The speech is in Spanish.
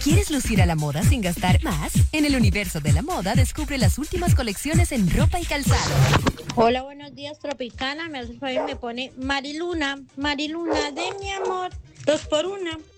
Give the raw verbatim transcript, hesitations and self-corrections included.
¿Quieres lucir a la moda sin gastar más? En el universo de la moda descubre las últimas colecciones en ropa y calzado. Hola, buenos días, Tropicana. Me hace el favor y me pone Mariluna. Mariluna de mi amor. Dos por una.